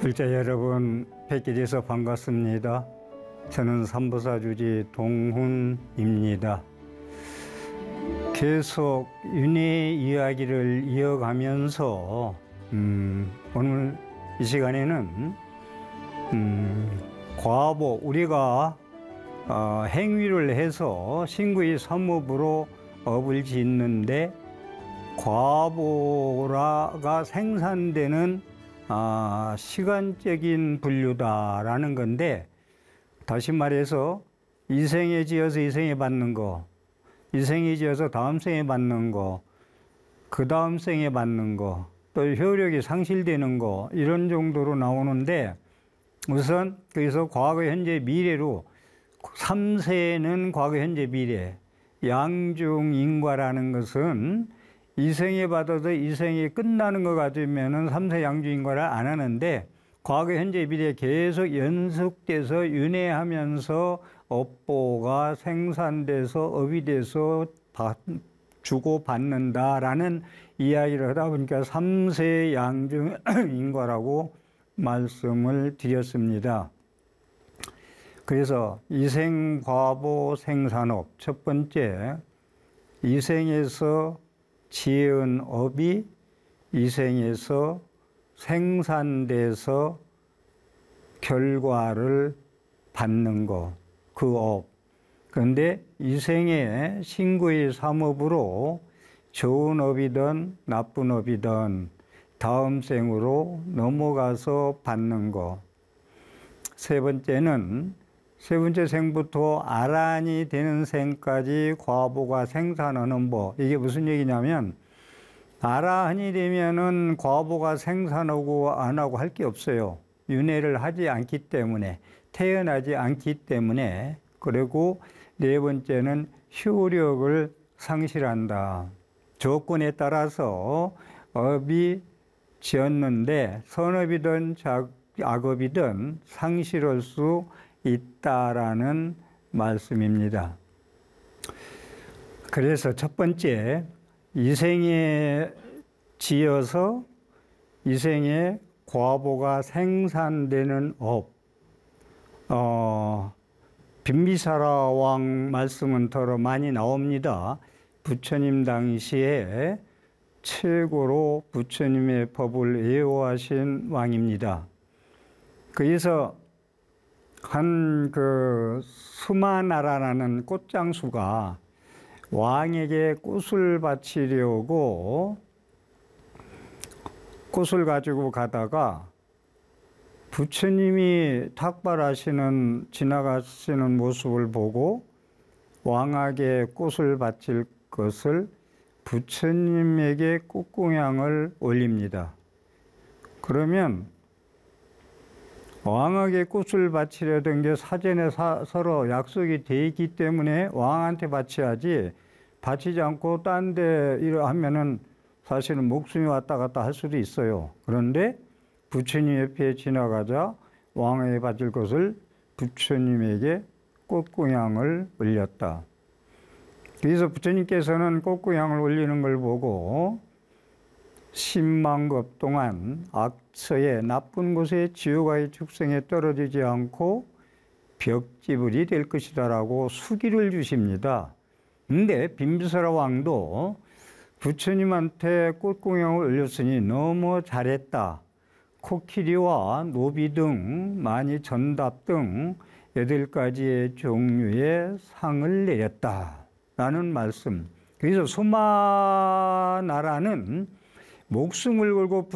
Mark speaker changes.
Speaker 1: 글자 여러분, 뵙게 돼서 반갑습니다. 저는 삼보사주지 동훈입니다. 계속 윤회 이야기를 이어가면서 오늘 이 시간에는 과보, 우리가 행위를 해서 신구의 삼업으로 업을 짓는데 과보가 생산되는 시간적인 분류다라는 건데, 다시 말해서 이생에 지어서 이생에 받는 거, 이생에 지어서 다음 생에 받는 거, 그 다음 생에 받는 거, 또 효력이 상실되는 거, 이런 정도로 나오는데, 우선 거기서 과거, 현재, 미래로 3세는 과거, 현재, 미래, 양중인과라는 것은 이생에 받아서 이생이 끝나는 것 같으면은 3세 양중인과를 안 하는데, 과거, 현재, 미래 계속 연속돼서 윤회하면서 업보가 생산돼서 업이 돼서 주고받는다라는 이야기를 하다 보니까 3세 양중인과라고 말씀을 드렸습니다. 그래서 이생, 과보, 생산업, 첫 번째, 이생에서 지은 업이 이생에서 생산돼서 결과를 받는 것, 그 업. 그런데 이생의 신구의 삼업으로 좋은 업이든 나쁜 업이든 다음 생으로 넘어가서 받는 것. 세 번째 생부터 아란이 되는 생까지 과보가 생산하는 법. 이게 무슨 얘기냐면, 아라한이 되면은 과보가 생산하고 안 하고 할 게 없어요. 윤회를 하지 않기 때문에, 태어나지 않기 때문에. 그리고 네 번째는 효력을 상실한다. 조건에 따라서 업이 지었는데 선업이든 악업이든 상실할 수 있다라는 말씀입니다. 그래서 첫 번째, 이생에 지어서 이생에 과보가 생산되는 업. 빈비사라 왕 말씀은 더러 많이 나옵니다. 부처님 당시에 최고로 부처님의 법을 애호하신 왕입니다. 그래서 수마나라라는 꽃장수가 왕에게 꽃을 바치려고 꽃을 가지고 가다가 부처님이 지나가시는 모습을 보고 왕에게 꽃을 바칠 것을 부처님에게 꽃공양을 올립니다. 그러면 왕에게 꽃을 바치려던 게 사전에 서로 약속이 돼 있기 때문에 왕한테 바쳐야지, 바치지 않고 딴 데 하면은 사실은 목숨이 왔다 갔다 할 수도 있어요. 그런데 부처님 옆에 지나가자 왕에게 바칠 것을 부처님에게 꽃공양을 올렸다. 그래서 부처님께서는 꽃공양을 올리는 걸 보고 10만급 동안 악처에, 나쁜 곳에 지옥의 축생에 떨어지지 않고 벽지불이 될 것이다라고 수기를 주십니다. 근데 빈비사라 왕도 부처님한테 꽃공양을 올렸으니 너무 잘했다. 코끼리와 노비 등 만이전답 등 8가지의 종류의 상을 내렸다라는 말씀. 그래서 수마나라는 목숨을 걸고